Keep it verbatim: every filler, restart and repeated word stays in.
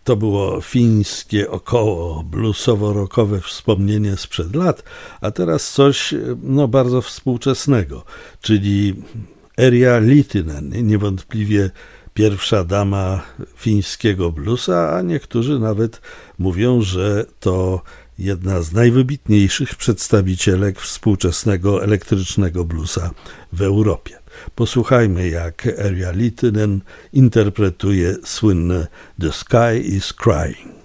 To było fińskie około bluesowo-rockowe wspomnienie sprzed lat, a teraz coś no, bardzo współczesnego, czyli Erja Littinen, niewątpliwie pierwsza dama fińskiego bluesa, a niektórzy nawet mówią, że to jedna z najwybitniejszych przedstawicielek współczesnego elektrycznego bluesa w Europie. Posłuchajmy, jak Erja Littinen interpretuje słynne The Sky is Crying.